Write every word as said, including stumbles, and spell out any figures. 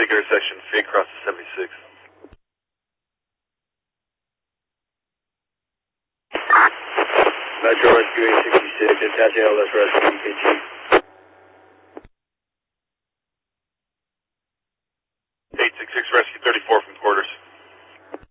Big intersection, fake across the seventy-six. Metro rescuing sixty-six, attaching L S rescue E K G.